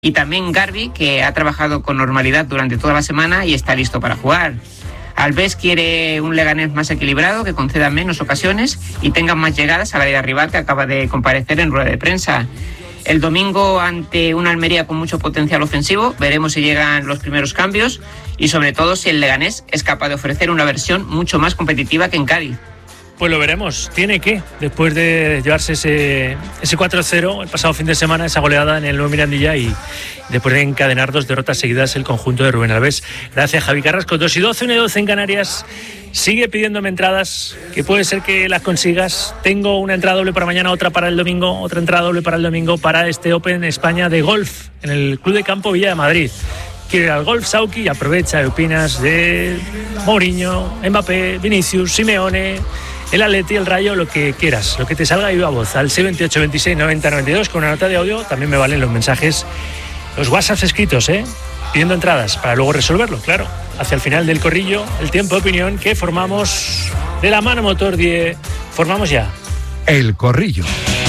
Y también Garbi, que ha trabajado con normalidad durante toda la semana y está listo para jugar. Alves quiere un Leganés más equilibrado, que conceda menos ocasiones y tenga más llegadas al área rival, que acaba de comparecer en rueda de prensa. El domingo, ante una Almería con mucho potencial ofensivo, veremos si llegan los primeros cambios y sobre todo si el Leganés es capaz de ofrecer una versión mucho más competitiva que en Cádiz. Pues lo veremos. Tiene que, después de llevarse ese 4-0 el pasado fin de semana, esa goleada en el Nuevo Mirandilla, y después de encadenar 2 derrotas seguidas el conjunto de Rubén Alves. Gracias, Javi Carrasco. 2:12, 1:12 en Canarias. Sigue pidiéndome entradas, que puede ser que las consigas. Tengo una entrada doble para mañana, otra para el domingo, otra entrada doble para el domingo para este Open España de golf en el Club de Campo Villa de Madrid. Quiero ir al golf, Sauki, y aprovecha y opinas de Mourinho, Mbappé, Vinicius, Simeone, el Atleti, el Rayo, lo que quieras, lo que te salga, y viva voz al 628 26 90 92 con una nota de audio. También me valen los mensajes, los WhatsApps escritos, pidiendo entradas para luego resolverlo, claro, hacia el final del corrillo, el tiempo de opinión que formamos de la mano Motor 10. Formamos ya el corrillo.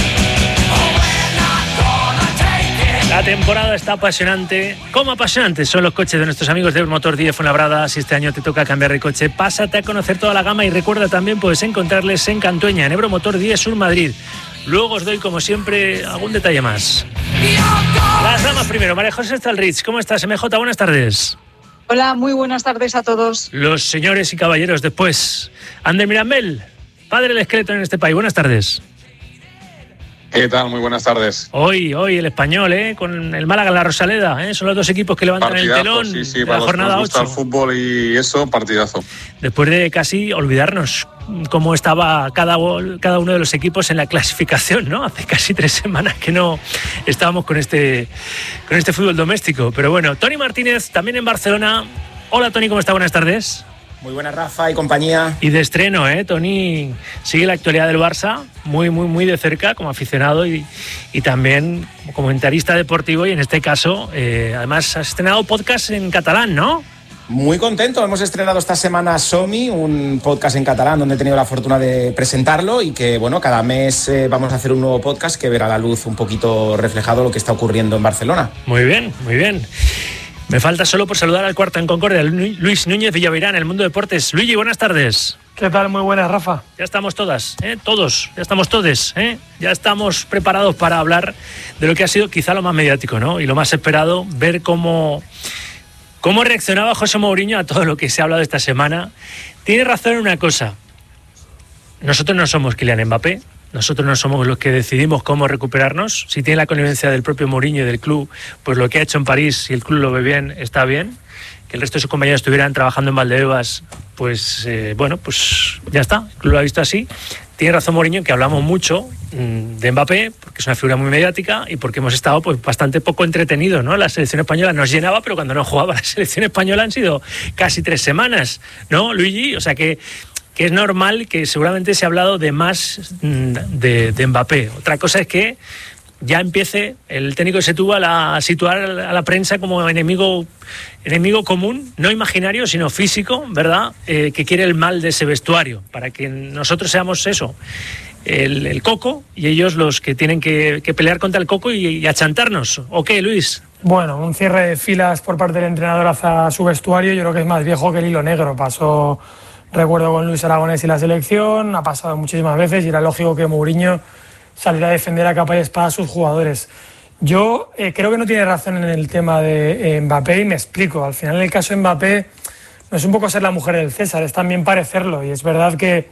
La temporada está apasionante. ¿Cómo apasionantes son los coches de nuestros amigos de Motor 10 Fuenlabrada? Si este año te toca cambiar de coche, pásate a conocer toda la gama y recuerda, también puedes encontrarles en Cantueña, en Ebro Motor 10 Sur Madrid. Luego os doy, como siempre, algún detalle más. Las damas primero. María José Stalrich, ¿cómo estás? MJ, buenas tardes. Hola, muy buenas tardes a todos. Los señores y caballeros después. Ander Mirambel, padre del esqueleto en este país, buenas tardes. ¿Qué tal? Muy buenas tardes. Hoy el Español, con el Málaga en la Rosaleda, son los dos equipos que levantan partidazo, el telón, sí, de la jornada 8. Gusta el fútbol y eso, partidazo. Después de casi olvidarnos cómo estaba cada uno de los equipos en la clasificación, ¿no? Hace casi 3 semanas que no estábamos con este fútbol doméstico. Pero bueno, Toni Martínez, también en Barcelona. Hola, Toni, ¿cómo está? Buenas tardes. Muy buena, Rafa y compañía. Y de estreno, Toni sigue la actualidad del Barça muy, muy, muy de cerca como aficionado y también como comentarista deportivo, y en este caso, además, has estrenado podcast en catalán, ¿no? Muy contento, hemos estrenado esta semana Somi, un podcast en catalán donde he tenido la fortuna de presentarlo, y que, bueno, cada mes vamos a hacer un nuevo podcast que verá a la luz un poquito reflejado lo que está ocurriendo en Barcelona. Muy bien, muy bien. Me falta solo por saludar al cuarto en Concordia, Luis Núñez Villavirán, el Mundo Deportes. Luigi, buenas tardes. ¿Qué tal? Muy buenas, Rafa. Ya estamos todas, todos, ya estamos todes, ya estamos preparados para hablar de lo que ha sido quizá lo más mediático, ¿no? Y lo más esperado, ver cómo reaccionaba José Mourinho a todo lo que se ha hablado esta semana. Tiene razón en una cosa: nosotros no somos Kylian Mbappé, nosotros no somos los que decidimos cómo recuperarnos. Si tiene la connivencia del propio Mourinho y del club, pues lo que ha hecho en París, si el club lo ve bien, está bien. Que el resto de sus compañeros estuvieran trabajando en Valdebebas, pues pues ya está, el club lo ha visto así. Tiene razón Mourinho en que hablamos mucho de Mbappé, porque es una figura muy mediática y porque hemos estado pues bastante poco entretenidos, ¿no? La selección española nos llenaba, pero cuando no jugaba la selección española han sido casi 3 semanas, ¿no, Luigi? O sea que es normal que seguramente se ha hablado de más de Mbappé. Otra cosa es que ya empiece el técnico de Setúbal a situar a la prensa como enemigo común, no imaginario, sino físico, ¿verdad? Que quiere el mal de ese vestuario, para que nosotros seamos eso, el coco, y ellos los que tienen que pelear contra el coco y achantarnos. ¿O qué, Luis? Bueno, un cierre de filas por parte del entrenador hacia su vestuario, yo creo que es más viejo que el hilo negro. Pasó, recuerdo, con Luis Aragonés y la selección, ha pasado muchísimas veces, y era lógico que Mourinho saliera a defender a capa y espada a sus jugadores. Yo creo que no tiene razón en el tema de Mbappé, y me explico. Al final, en el caso de Mbappé, no es un poco ser la mujer del César, es también parecerlo. Y es verdad que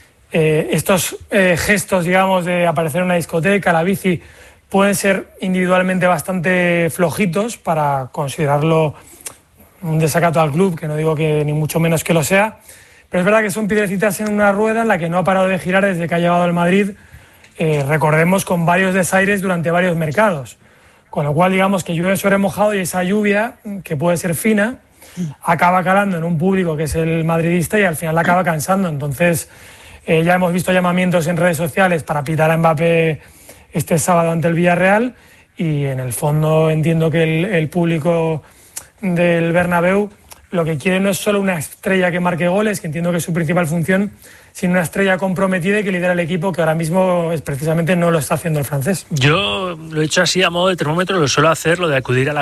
estos gestos, digamos, de aparecer en una discoteca, la bici, pueden ser individualmente bastante flojitos para considerarlo un desacato al club, que no digo que ni mucho menos que lo sea. Pero es verdad que son piedrecitas en una rueda en la que no ha parado de girar desde que ha llegado al Madrid. Recordemos, con varios desaires durante varios mercados, con lo cual digamos que llueve sobre mojado, y esa lluvia, que puede ser fina, acaba calando en un público que es el madridista y al final la acaba cansando. Entonces ya hemos visto llamamientos en redes sociales para pitar a Mbappé este sábado ante el Villarreal, y en el fondo entiendo que el público del Bernabéu lo que quiere no es solo una estrella que marque goles, que entiendo que es su principal función, sin una estrella comprometida y que lidera el equipo, que ahora mismo precisamente no lo está haciendo el francés. Yo lo he hecho así a modo de termómetro, lo suelo hacer, lo de acudir a la